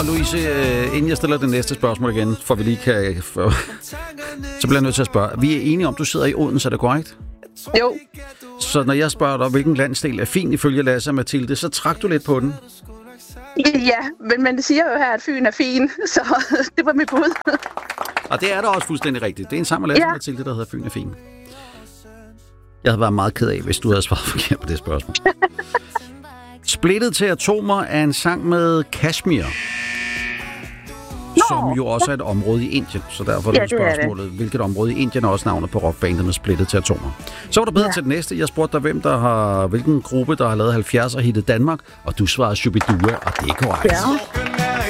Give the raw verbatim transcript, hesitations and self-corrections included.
Og Louise, øh, inden jeg stiller det næste spørgsmål igen, for vi lige kan... For, så bliver jeg nødt til at spørge. Vi er enige om, du sidder i Odense, er det korrekt? Jo. Så når jeg spørger dig, hvilken landsdel er fin ifølge Lasse og Mathilde, så trak du lidt på den? Ja, men man siger jo her, at Fyn er fin, så det var mit bud. Og det er da også fuldstændig rigtigt. Det er en sammen med Lasse og Mathilde, der hedder Fyn er fin. Jeg havde været meget ked af, hvis du havde svaret forkert på det spørgsmål. Splittet til atomer er en sang med Kashmir. Som jo også er et område i Indien. Så derfor er det ja, det spørgsmålet, er det. Hvilket område i Indien er også navnet på rockbandet med Splittet til atomer. Så var der bedre ja. til det næste. Jeg spurgte dig, hvem der har, hvilken gruppe, der har lavet halvfjerdser hittet Danmark. Og du svarede Shubidua, og det er korrekt. Ja.